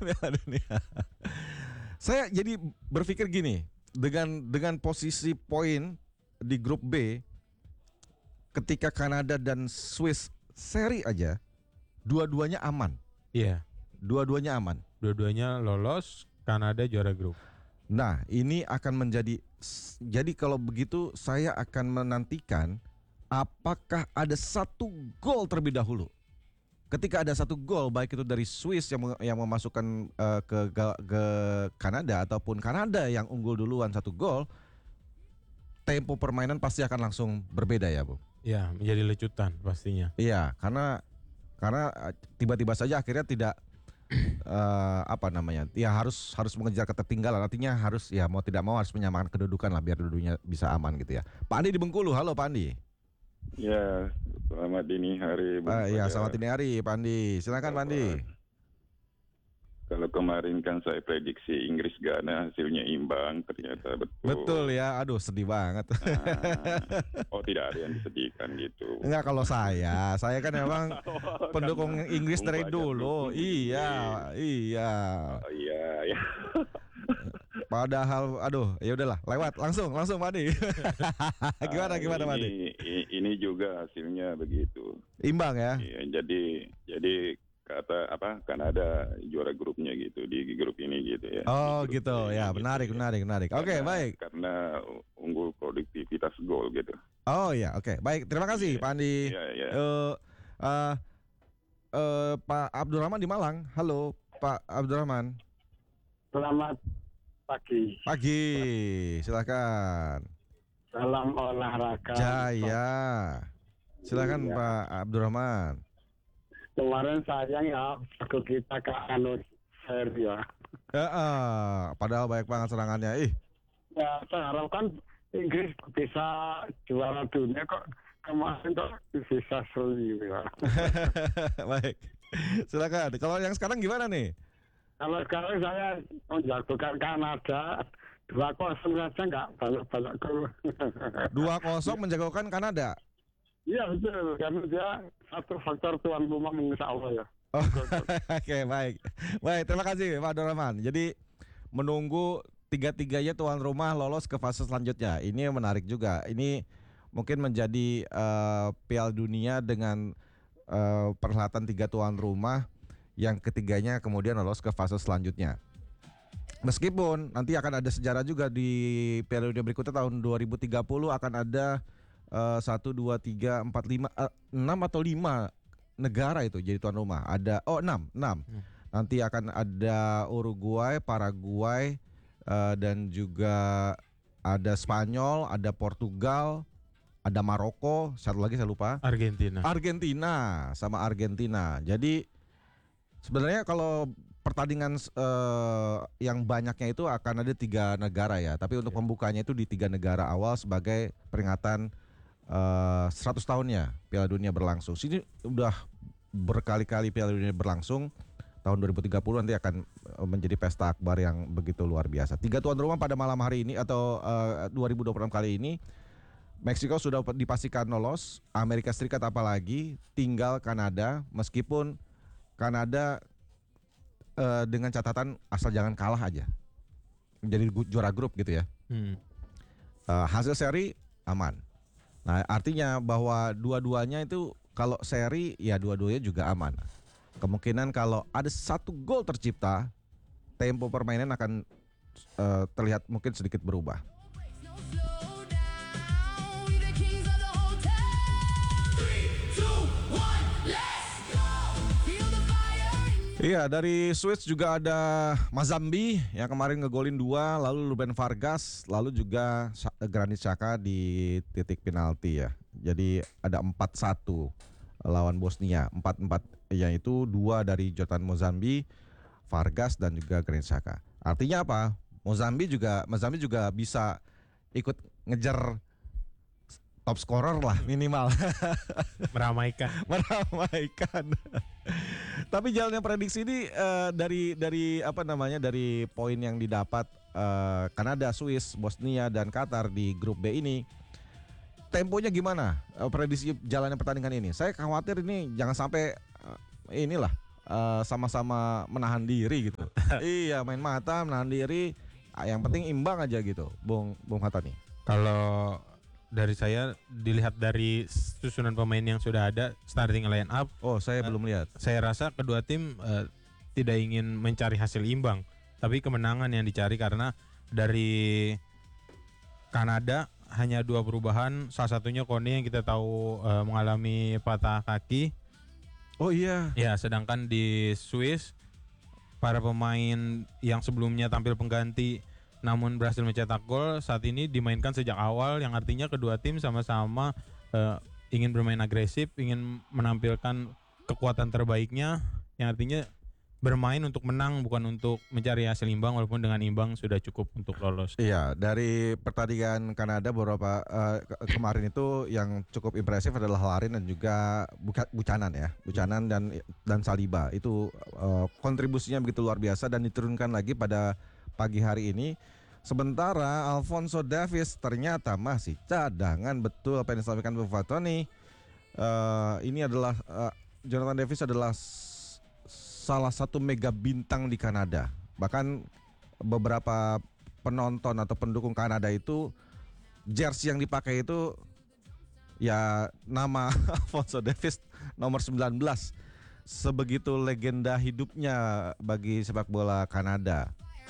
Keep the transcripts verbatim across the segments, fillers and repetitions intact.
Piala Dunia. Saya jadi berpikir gini, dengan dengan posisi poin di grup B, ketika Kanada dan Swiss seri aja, dua-duanya aman. Iya. Dua-duanya aman. Dua-duanya lolos, Kanada juara grup. Nah, ini akan menjadi, jadi kalau begitu saya akan menantikan apakah ada satu gol terlebih dahulu. Ketika ada satu gol, baik itu dari Swiss yang yang memasukkan uh, ke, ke Kanada ataupun Kanada yang unggul duluan satu gol, tempo permainan pasti akan langsung berbeda ya, Bu. Ya, menjadi lecutan pastinya. Iya, karena karena tiba-tiba saja akhirnya tidak uh, apa namanya, ya harus harus mengejar ketertinggalan. Artinya harus ya mau tidak mau harus menyamakan kedudukan lah biar dua-duanya bisa aman gitu ya. Pak Andi di Bengkulu, halo Pak Andi. Ya, selamat dini hari. Uh, ya, selamat dini hari, Pak Andi. Silakan Pak Andi. Kalau kemarin kan saya prediksi Inggris Ghana hasilnya imbang, ternyata betul. Betul ya, aduh sedih banget. Nah, oh tidak ada yang disedihkan gitu. Enggak, kalau saya, saya kan memang pendukung Inggris dari dulu. Iya, iya. Oh iya, ya. Padahal, aduh, ya udahlah, lewat langsung, langsung Pak Andi. Gimana, gimana Pak Andi? Ini, ini juga hasilnya begitu. Imbang ya? Iya, jadi, jadi kata apa? Kanada juara grupnya gitu di grup ini gitu ya. Oh gitu, ya menarik, gitu, menarik, menarik. Oke, okay, baik. Karena unggul produktivitas gol gitu. Oh ya, oke, okay. Baik. Terima kasih yeah. Pak Andi. Iya, iya. Uh, uh, uh, Pak Abdurrahman di Malang. Halo, Pak Abdurrahman. Selamat pagi. Pagi, silakan. Salam olahraga. Jaya. Silakan iya. Pak Abdurrahman. Kemarin sayang ya, aku kita ke anu seri ya. Ya, uh, padahal banyak banget serangannya. Ih. Ya, saya harapkan Inggris bisa juara dunia kok kemarin kok bisa seri ya. Baik. Silakan. Kalau yang sekarang gimana nih? Kalau sekarang saya menjagokan Kanada dua kosong saja nggak banyak-banyak gol. dua kosong menjagokan Kanada. Iya betul, karena dia satu faktor tuan rumah insya Allah ya. Oh, Oke okay, baik, baik terima kasih Pak Abdurrahman. Jadi menunggu tiga-tiganya tuan rumah lolos ke fase selanjutnya. Ini menarik juga. Ini mungkin menjadi uh, Piala Dunia dengan uh, perhelatan tiga tuan rumah yang ketiganya kemudian lolos ke fase selanjutnya. Meskipun nanti akan ada sejarah juga di Piala Dunia berikutnya tahun dua ribu tiga puluh akan ada satu, dua, tiga, empat, lima, enam atau lima negara itu jadi tuan rumah. Ada oh enam, enam. Hmm. Nanti akan ada Uruguay, Paraguay, uh, dan juga ada Spanyol, ada Portugal, ada Maroko, satu lagi saya lupa. Argentina. Argentina sama Argentina. Jadi sebenarnya kalau pertandingan uh, yang banyaknya itu akan ada tiga negara ya. Tapi untuk yeah. pembukanya itu di tiga negara awal sebagai peringatan Uh, seratus tahunnya Piala Dunia berlangsung. Sini udah berkali-kali Piala Dunia berlangsung. Tahun dua ribu tiga puluh nanti akan menjadi pesta akbar yang begitu luar biasa. Tiga tuan rumah pada malam hari ini atau uh, dua ribu dua puluh enam kali ini. Meksiko sudah dipastikan lolos, Amerika Serikat apalagi, tinggal Kanada. Meskipun Kanada uh, dengan catatan asal jangan kalah aja, menjadi juara grup gitu ya. Hmm. Uh, hasil seri aman. Nah artinya bahwa dua-duanya itu kalau seri ya dua-duanya juga aman. Kemungkinan kalau ada satu gol tercipta, tempo permainan akan uh, terlihat mungkin sedikit berubah. Iya, dari Swiss juga ada Mazambi yang kemarin ngegolin dua, lalu Ruben Vargas, lalu juga Granit Xhaka di titik penalti ya. Jadi ada empat satu lawan Bosnia, empat empat yaitu dua dari Jordan Mozambi, Vargas dan juga Granit Xhaka. Artinya apa? Mozambi juga Mozambi juga bisa ikut ngejar top scorer lah minimal. Meramaikan. Meramaikan. Tapi jalannya prediksi ini uh, dari dari apa namanya dari poin yang didapat uh, Kanada, Swiss, Bosnia dan Qatar di grup B ini, temponya gimana? Uh, prediksi jalannya pertandingan ini. Saya khawatir ini jangan sampai uh, inilah eh, sama-sama menahan diri gitu. Iya, main mata, menahan diri. Ah, yang penting imbang aja gitu, Bung Bung Hatta nih. Kalau dari saya dilihat dari susunan pemain yang sudah ada, starting line up, Oh, saya Eh, belum lihat. saya rasa kedua tim eh, tidak ingin mencari hasil imbang, tapi kemenangan yang dicari karena dari Kanada hanya dua perubahan, salah satunya Kone yang kita tahu eh, mengalami patah kaki. Oh iya. Ya, sedangkan di Swiss para pemain yang sebelumnya tampil pengganti namun berhasil mencetak gol saat ini dimainkan sejak awal, yang artinya kedua tim sama-sama eh, ingin bermain agresif, ingin menampilkan kekuatan terbaiknya, yang artinya bermain untuk menang bukan untuk mencari hasil imbang, walaupun dengan imbang sudah cukup untuk lolos. Iya, dari pertandingan Kanada beberapa eh, ke- kemarin itu yang cukup impresif adalah Larin dan juga Buka- Buchanan ya, Buchanan dan dan Saliba itu eh, kontribusinya begitu luar biasa dan diturunkan lagi pada pagi hari ini. Sementara Alphonso Davies ternyata masih cadangan, betul apa yang disampaikan Bung Fatoni. Eh, ini adalah eh, Jonathan Davis adalah s- salah satu mega bintang di Kanada. Bahkan beberapa penonton atau pendukung Kanada itu jersey yang dipakai itu ya nama Alphonso Davies nomor sembilan belas. Sebegitu legenda hidupnya bagi sepak bola Kanada.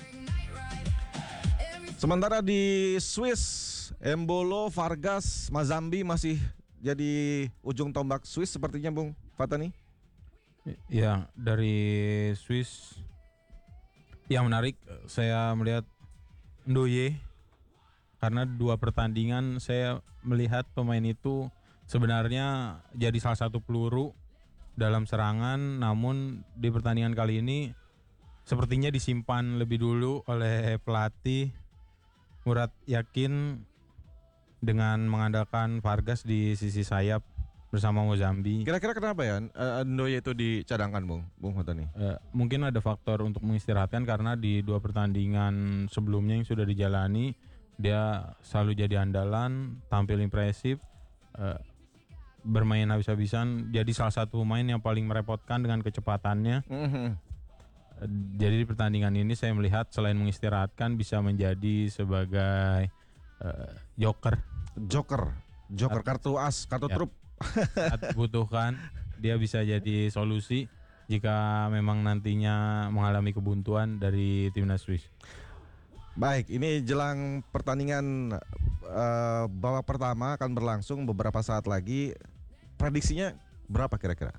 Sementara di Swiss, Embolo, Vargas, Mazambi masih jadi ujung tombak Swiss sepertinya, Bung Fatani. Ya, dari Swiss yang menarik saya melihat Ndoye, karena dua pertandingan saya melihat pemain itu sebenarnya jadi salah satu peluru dalam serangan, namun di pertandingan kali ini sepertinya disimpan lebih dulu oleh pelatih. Murad yakin dengan mengandalkan Vargas di sisi sayap bersama Mozambi. Kira-kira kenapa ya eh, Ndoye itu dicadangkan, Bung Bung Fatani? Eh, mungkin ada faktor untuk mengistirahatkan karena di dua pertandingan sebelumnya yang sudah dijalani dia selalu jadi andalan, tampil impresif, eh, bermain habis-habisan, jadi salah satu pemain yang paling merepotkan dengan kecepatannya. Mhm. Eh, jadi di pertandingan ini saya melihat selain mengistirahatkan bisa menjadi sebagai eh, joker Joker, Joker kartu as, kartu Ya. trup. saat dibutuhkan. Dia bisa jadi solusi jika memang nantinya mengalami kebuntuan dari timnas Swiss. Baik, ini jelang pertandingan eh, babak pertama akan berlangsung beberapa saat lagi. Prediksinya berapa kira-kira?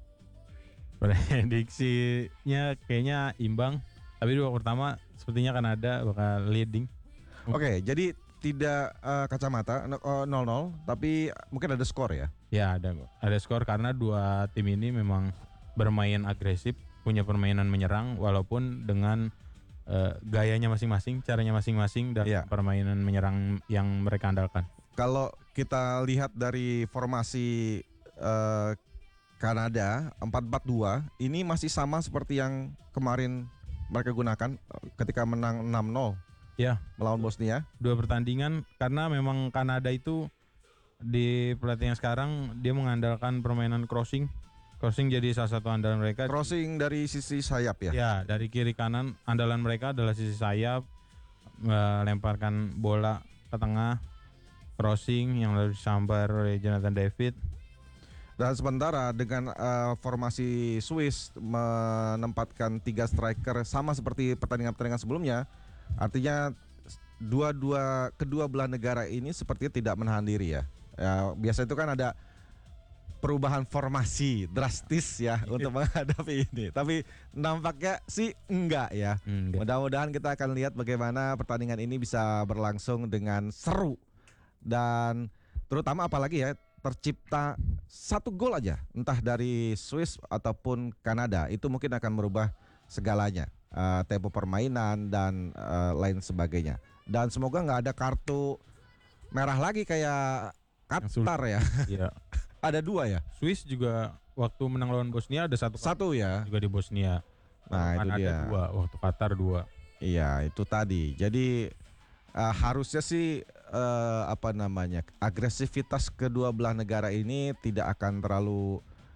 Prediksinya kayaknya imbang, tapi di babak pertama sepertinya Kanada bakal leading. Oke, jadi tidak eh, kacamata no- eh, nol nol, tapi mungkin ada skor ya. Ya, ada ada skor karena dua tim ini memang bermain agresif, punya permainan menyerang walaupun dengan eh, gayanya masing-masing, caranya masing-masing dan Iya. permainan menyerang yang mereka andalkan. Kalau kita lihat dari formasi eh, Kanada empat empat dua, ini masih sama seperti yang kemarin mereka gunakan eh, ketika menang enam nol Ya, melawan Bosnia. dua pertandingan karena memang Kanada itu di pelatih yang sekarang dia mengandalkan permainan crossing. Crossing jadi salah satu andalan mereka. Crossing dari sisi sayap ya. Ya, dari kiri kanan andalan mereka adalah sisi sayap, melemparkan bola ke tengah, crossing yang lalu disambar oleh Jonathan David. Dan sementara dengan eh, formasi Swiss menempatkan tiga striker sama seperti pertandingan-pertandingan sebelumnya, artinya dua-dua kedua belah negara ini sepertinya tidak menahan diri ya. Ya, biasa itu kan ada perubahan formasi drastis ya untuk menghadapi ini. Tapi nampaknya sih enggak ya. Hmm, Mudah-mudahan kita akan lihat bagaimana pertandingan ini bisa berlangsung dengan seru dan terutama apalagi ya tercipta satu gol aja entah dari Swiss ataupun Kanada itu mungkin akan merubah segalanya, eh, tempo permainan dan eh, lain sebagainya. Dan semoga nggak ada kartu merah lagi kayak Qatar ya. Iya. Ada dua ya. Swiss juga waktu menang lawan Bosnia ada satu Satu ya. juga di Bosnia. Nah, itu Kanada dia. dua, waktu Qatar dua. Iya, itu tadi. Jadi eh, harusnya sih eh, apa namanya agresivitas kedua belah negara ini tidak akan terlalu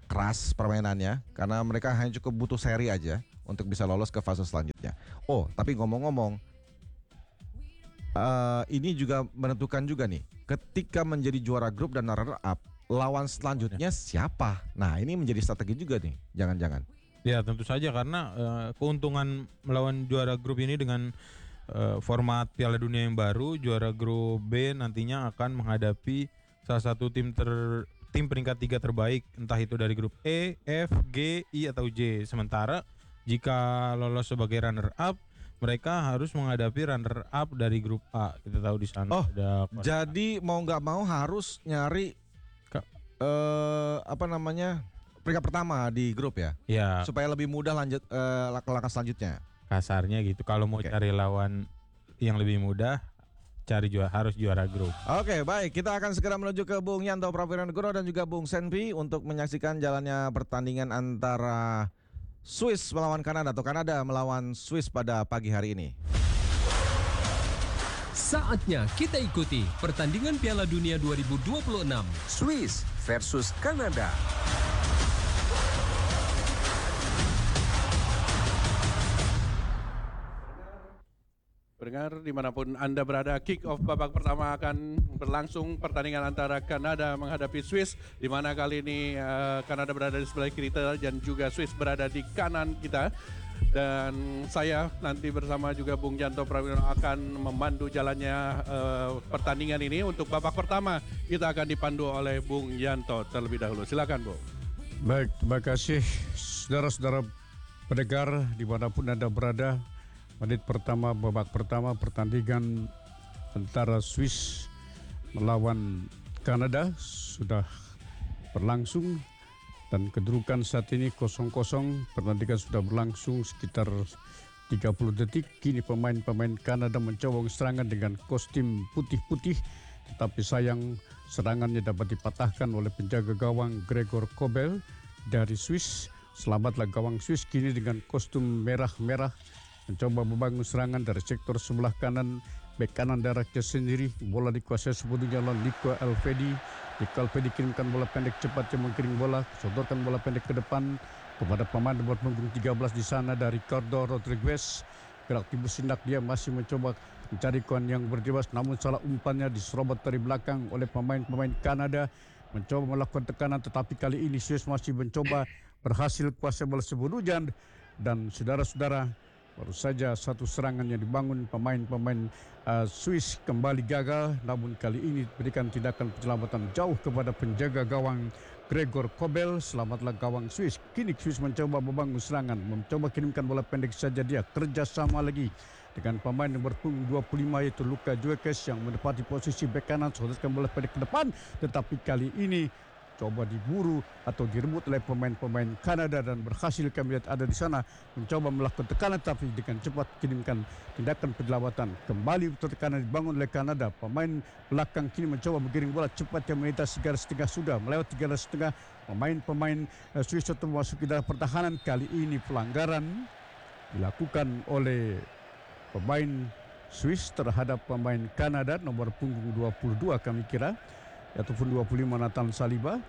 keras permainannya karena mereka hanya cukup butuh seri aja untuk bisa lolos ke fase selanjutnya. Oh, tapi ngomong-ngomong, uh, ini juga menentukan juga nih, ketika menjadi juara grup dan runner up, lawan selanjutnya siapa? Nah, ini menjadi strategi juga nih, jangan-jangan. Ya tentu saja karena uh, keuntungan melawan juara grup ini dengan uh, format Piala Dunia yang baru, juara grup B nantinya akan menghadapi salah satu tim ter tim peringkat tiga terbaik, entah itu dari grup E, F, G, I atau J. Sementara jika lolos sebagai runner up, mereka harus menghadapi runner up dari grup A. Kita tahu di sana Oh, ada jadi mau nggak mau harus nyari ke, uh, apa namanya peringkat pertama di grup ya, ya supaya lebih mudah lanjut uh, langkah selanjutnya. kasarnya gitu. Kalau mau Oke. cari lawan yang lebih mudah, cari juara harus juara grup. Oke, baik. Kita akan segera menuju ke Bung Yanto Prawiranegoro dan juga Bung Senpi untuk menyaksikan jalannya pertandingan antara Swiss melawan Kanada atau Kanada melawan Swiss pada pagi hari ini. Saatnya kita ikuti pertandingan Piala Dunia dua ribu dua puluh enam. Swiss versus Kanada. Pendengar dimanapun Anda berada, kick off babak pertama akan berlangsung pertandingan antara Kanada menghadapi Swiss, di mana kali ini uh, Kanada berada di sebelah kiri kita dan juga Swiss berada di kanan kita. Dan saya nanti bersama juga Bung Yanto Prawiranegoro akan memandu jalannya uh, pertandingan ini. Untuk babak pertama kita akan dipandu oleh Bung Yanto terlebih dahulu. Silakan, Bung. Baik, terima kasih saudara-saudara pendengar dimanapun Anda berada. Menit pertama, babak pertama pertandingan antara Swiss melawan Kanada sudah berlangsung dan kedudukan saat ini kosong kosong. Pertandingan sudah berlangsung sekitar tiga puluh detik. Kini pemain-pemain Kanada mencoba serangan dengan kostum putih-putih, tetapi sayang serangannya dapat dipatahkan oleh penjaga gawang Gregor Kobel dari Swiss. Selamatlah gawang Swiss kini dengan kostum merah-merah mencoba membangun serangan dari sektor sebelah kanan, bek kanan daratnya sendiri. Bola dikuasai sebetulnya oleh Nico Elvedi. Nico Elvedi kirimkan bola pendek cepat, yang menggiring bola, sodorkan bola pendek ke depan kepada pemain nomor punggung tiga belas di sana dari Ricardo Rodriguez. Gerak tibu sindak dia masih mencoba mencari kawan yang berdebas, namun salah umpannya diserobot dari belakang oleh pemain-pemain Kanada. Mencoba melakukan tekanan, tetapi kali ini Swiss masih mencoba berhasil kuasai bola sebuah. Dan saudara-saudara, baru saja satu serangan yang dibangun pemain-pemain uh, Swiss kembali gagal, namun kali ini berikan tindakan penyelamatan jauh kepada penjaga gawang Gregor Kobel. Selamatlah gawang Swiss. Kini Swiss mencoba membangun serangan, mencoba kirimkan bola pendek saja dia. Kerjasama lagi dengan pemain nomor punggung dua puluh lima yaitu Luka Juekes yang menempati posisi bek kanan, sodorkan bola pendek ke depan, tetapi kali ini coba diburu atau direbut oleh pemain-pemain Kanada dan berhasil kami lihat ada di sana mencoba melakukan tekanan, tapi dengan cepat kirimkan tindakan penyelamatan. Kembali tekanan dibangun oleh Kanada. Pemain belakang kini mencoba menggiring bola cepat yang melintasi garis tengah, sudah melewati garis tengah. Pemain-pemain uh, Swiss atau memasuki dalam pertahanan. Kali ini pelanggaran dilakukan oleh pemain Swiss terhadap pemain Kanada nomor punggung dua puluh dua kami kira, ataupun dua puluh lima Nathan Saliba.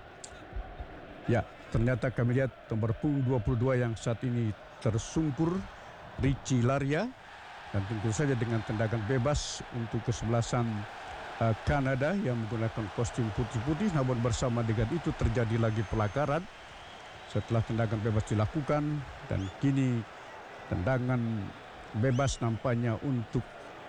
Ya, ternyata kami lihat nomor punggung dua puluh dua yang saat ini tersungkur, Richie Laria. Dan tentu saja dengan tendangan bebas untuk kesebelasan uh, Kanada yang menggunakan kostum putih-putih. Namun bersama dengan itu terjadi lagi pelanggaran setelah tendangan bebas dilakukan. Dan kini tendangan bebas nampaknya untuk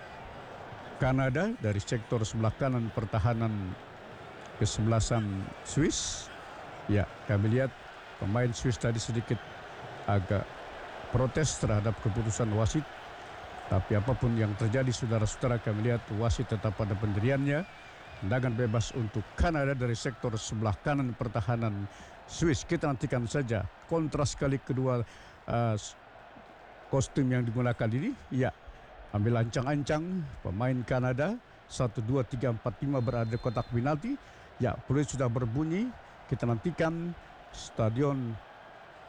Kanada dari sektor sebelah kanan pertahanan kesebelasan Swiss. Ya, kami lihat pemain Swiss tadi sedikit agak protes terhadap keputusan wasit. Tapi apapun yang terjadi, saudara-saudara, kami lihat wasit tetap pada pendiriannya. Tendangan bebas untuk Kanada dari sektor sebelah kanan pertahanan Swiss. Kita nantikan saja kontras kali kedua uh, kostum yang digunakan ini. Ya, ambil ancang-ancang pemain Kanada. Satu, dua, tiga, empat, lima berada di kotak penalti. Ya, peluit sudah berbunyi. Kita nantikan Stadion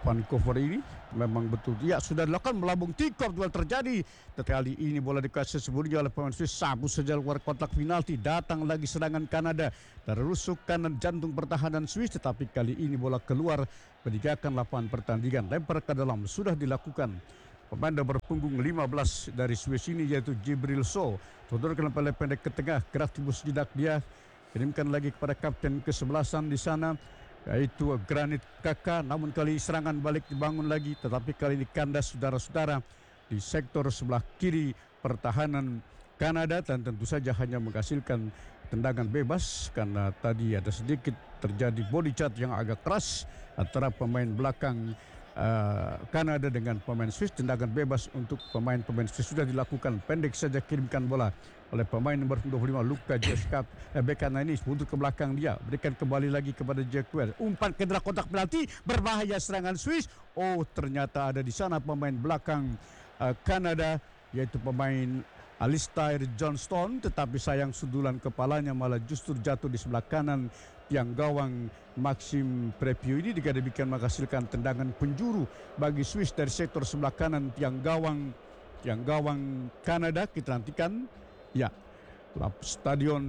Vancouver ini memang betul ya sudah dilakukan melambung tip-off duel terjadi. Kali ini bola dikasih sebelumnya oleh pemain Swiss, sabu saja luar kotak penalti. Datang lagi serangan Kanada dari rusuk kanan jantung pertahanan Swiss, tetapi kali ini bola keluar meninggalkan lapangan pertandingan. Lempar ke dalam sudah dilakukan pemain nomor punggung lima belas dari Swiss ini yaitu Jibril So. Sodorkan bola pendek ke tengah, gerak tibus jidak dia, kirimkan lagi kepada kapten kesebelasan di sana yaitu Granit Xhaka. Namun kali serangan balik dibangun lagi, tetapi kali ini kandas saudara-saudara di sektor sebelah kiri pertahanan Kanada, dan tentu saja hanya menghasilkan tendangan bebas karena tadi ada sedikit terjadi body charge yang agak keras antara pemain belakang uh, Kanada dengan pemain Swiss. Tendangan bebas untuk pemain-pemain Swiss sudah dilakukan, pendek saja kirimkan bola oleh pemain nomor dua puluh lima Luka Jeskap. Eh, bek kanan ini mundur ke belakang dia, berikan kembali lagi kepada Jack Wells. Umpan ke dalam kotak penalti, berbahaya serangan Swiss. Oh, ternyata ada di sana pemain belakang uh, Kanada yaitu pemain Alistair Johnston, tetapi sayang sundulan kepalanya malah justru jatuh di sebelah kanan tiang gawang Maxim Prepio ini. Jika demikian menghasilkan tendangan penjuru bagi Swiss dari sektor sebelah kanan tiang gawang tiang gawang Kanada. Kita nantikan ya, stadion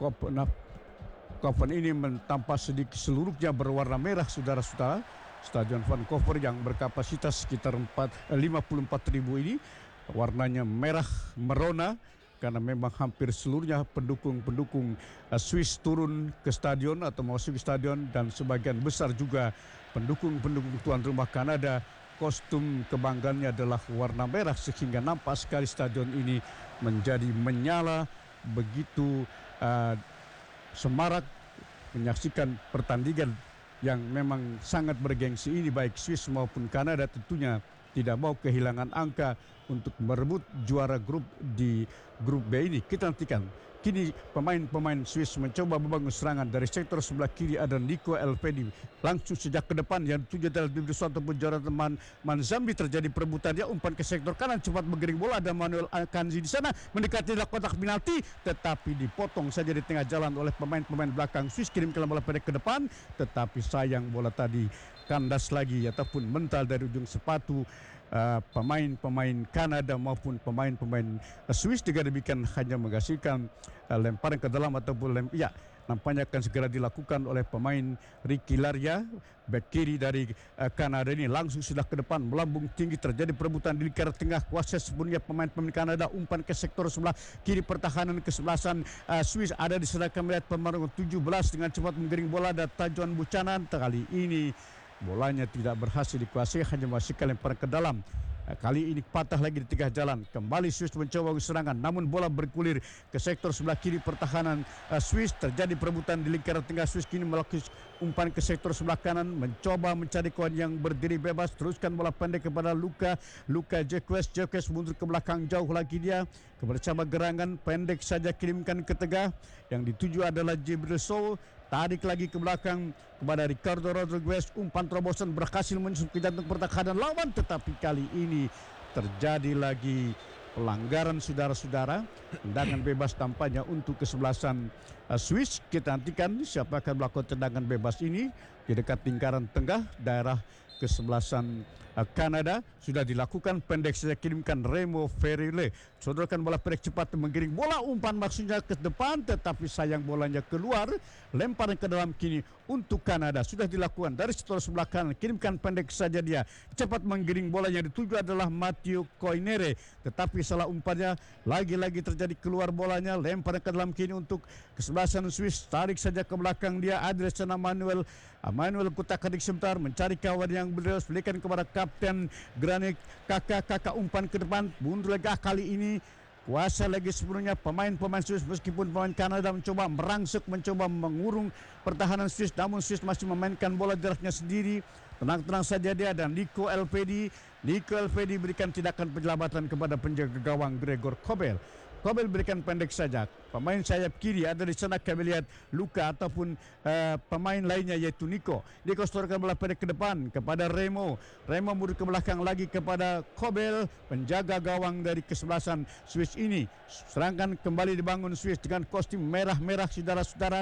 Kopen ini tampak sedikit seluruhnya berwarna merah saudara-saudara. Stadion Vancouver yang berkapasitas sekitar lima puluh empat ribu ini warnanya merah merona karena memang hampir seluruhnya pendukung-pendukung Swiss turun ke stadion atau masuk ke stadion, dan sebagian besar juga pendukung-pendukung tuan rumah Kanada kostum kebanggaannya adalah warna merah, sehingga nampak sekali stadion ini menjadi menyala begitu uh, semarak menyaksikan pertandingan yang memang sangat bergengsi ini. Baik Swiss maupun Kanada tentunya tidak mau kehilangan angka untuk merebut juara grup di grup B ini. Kita nantikan. Kini pemain-pemain Swiss mencoba membangun serangan dari sektor sebelah kiri. Ada Nico Elvedi langsung sejak ke depan yang tujuh adalah Bibris ataupun Jonathan Manzambi. Terjadi perebutan, dia umpan ke sektor kanan, cepat menggiring bola. Ada Manuel Akanji di sana mendekati kotak penalti, tetapi dipotong saja di tengah jalan oleh pemain-pemain belakang Swiss. Kirimkan bola pendek ke depan, tetapi sayang bola tadi kandas lagi ataupun mental dari ujung sepatu Uh, pemain-pemain Kanada maupun pemain-pemain uh, Swiss. Jika demikian hanya menghasilkan uh, lemparan ke dalam ataupun lem ya, nampaknya akan segera dilakukan oleh pemain Ricky Laria, bek kiri dari uh, Kanada ini. Langsung sudah ke depan, melambung tinggi, terjadi perebutan di lingkaran tengah. Kuasa sebelumnya pemain-pemain Kanada, umpan ke sektor sebelah kiri pertahanan kesebelasan uh, Swiss. Ada di sana kami lihat pemain tujuh belas dengan cepat menggiring bola. Ada Tajuan Buchanan, kali ini bolanya tidak berhasil dikuasai, hanya masih lemparan ke dalam. Kali ini patah lagi di tengah jalan. Kembali Swiss mencoba serangan, namun bola bergulir ke sektor sebelah kiri pertahanan uh, Swiss. Terjadi perebutan di lingkaran tengah. Swiss kini melakukan umpan ke sektor sebelah kanan, mencoba mencari kawan yang berdiri bebas. Teruskan bola pendek kepada Luka Luka Jekes. Jekes mundur ke belakang jauh lagi dia, bersama gerangan pendek saja kirimkan ke tengah. Yang dituju adalah Jibril So. Tarik lagi ke belakang kepada Ricardo Rodriguez. Umpan terobosan berhasil menyusup ke jantung pertahanan lawan, tetapi kali ini terjadi lagi pelanggaran saudara-saudara. Tendangan bebas tampaknya untuk kesebelasan uh, Swiss. Kita nantikan siapa akan melakukan tendangan bebas ini di dekat lingkaran tengah daerah kesebelasan uh, Kanada. Sudah dilakukan, pendek saja kirimkan Remo Ferile. Sodorkan bola pendek cepat menggiring bola, umpan maksudnya ke depan, tetapi sayang bolanya keluar. Lemparan ke dalam kini untuk Kanada sudah dilakukan dari sektor sebelah kanan. Kirimkan pendek saja dia, cepat menggiring bola, yang dituju adalah Mathieu Koinere, tetapi salah umpannya. Lagi-lagi terjadi keluar bolanya. Lemparan ke dalam kini untuk kesebelasan Swiss. Tarik saja ke belakang dia. Ada di sana Manuel Manuel kutak-katik sebentar mencari kawan yang berdiri, berikan kepada kapten Granit Xhaka. Kakak umpan ke depan, mundur lagi. Kali ini kuasa lagi sebelumnya pemain-pemain Swiss, meskipun pemain Kanada mencoba merangsek, mencoba mengurung pertahanan Swiss, namun Swiss masih memainkan bola jaraknya sendiri. Tenang-tenang saja dia, dan Nico Elvedi Nico Elvedi berikan tindakan penyelamatan kepada penjaga gawang Gregor Kobel. Kobel berikan pendek saja. Pemain sayap kiri ada di sana kami lihat Luka ataupun uh, pemain lainnya yaitu Nico. Nico setorkan bola pendek ke depan kepada Remo. Remo mundur ke belakang lagi kepada Kobel, penjaga gawang dari kesebelasan Swiss ini. Serangan kembali dibangun Swiss dengan kostum merah-merah saudara-saudara.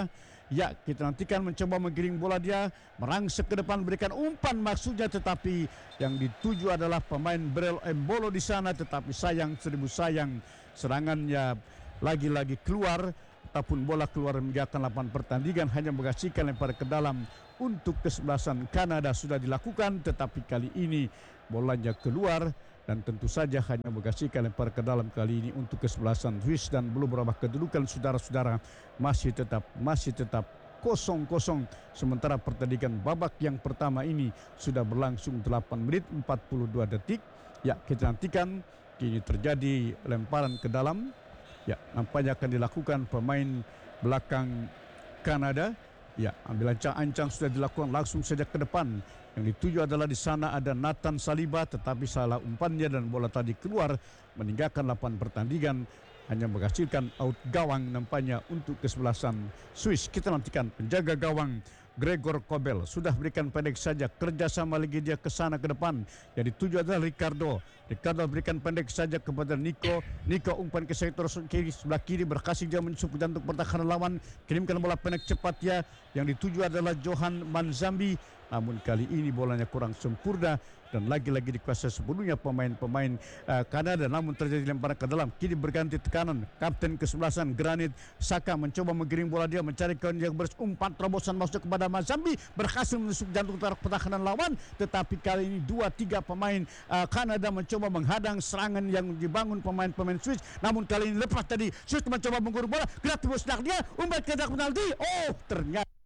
Ya, kita nantikan mencoba menggiring bola dia, merangsek ke depan, berikan umpan maksudnya, tetapi yang dituju adalah pemain Brel Embolo di sana, tetapi sayang seribu sayang serangannya lagi-lagi keluar, ataupun bola keluar meninggalkan lapangan pertandingan, hanya menghasilkan lempar ke dalam untuk kesebelasan Kanada sudah dilakukan, tetapi kali ini bolanya keluar dan tentu saja hanya menghasilkan lempar ke dalam kali ini untuk kesebelasan Swiss, dan belum berubah kedudukan saudara-saudara, masih tetap masih tetap kosong kosong, sementara pertandingan babak yang pertama ini sudah berlangsung delapan menit empat puluh dua detik. Ya, kita nantikan kini terjadi lemparan ke dalam. Ya, nampaknya akan dilakukan pemain belakang Kanada. Ya, ambil ancang-ancang sudah dilakukan langsung saja ke depan. Yang dituju adalah di sana ada Nathan Saliba, tetapi salah umpannya dan bola tadi keluar meninggalkan lapangan pertandingan, hanya menghasilkan out gawang nampaknya untuk kesebelasan Swiss. Kita nantikan penjaga gawang Gregor Kobel sudah berikan pendek saja, kerjasama lagi dia ke sana ke depan. Yang dituju adalah Ricardo. Ricardo berikan pendek saja kepada Nico. Nico umpan ke sektor kiri, sebelah kiri, berhasil dia menusuk jantung pertahanan lawan. Kirimkan bola pendek cepat ya. Yang dituju adalah Johan Manzambi. Namun kali ini bolanya kurang sempurna dan lagi-lagi dikuasai sepenuhnya pemain-pemain uh, Kanada. Namun terjadi lemparan ke dalam, kini berganti tekanan. Kapten kesebelasan Granit Xhaka mencoba menggiring bola dia, mencari kawan yang berumpan terobosan masuk kepada Manzambi, berhasil menusuk jantung pertahanan lawan, tetapi kali ini dua tiga pemain uh, Kanada mencoba menghadang serangan yang dibangun pemain-pemain Swiss. Namun kali ini lepas tadi Swiss mencoba mengguru bola, gerak tembus dia, umpan ke penalti. Oh, ternyata